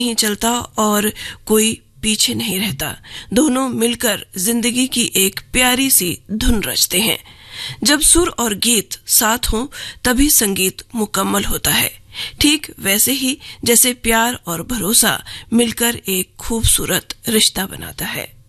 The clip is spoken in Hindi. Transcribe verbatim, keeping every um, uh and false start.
नहीं चलता और कोई पीछे नहीं रहता। दोनों मिलकर जिंदगी की एक प्यारी सी धुन रचते हैं। जब सुर और गीत साथ हों तभी संगीत मुकम्मल होता है। ठीक वैसे ही जैसे प्यार और भरोसा मिलकर एक खूबसूरत रिश्ता बनाता है।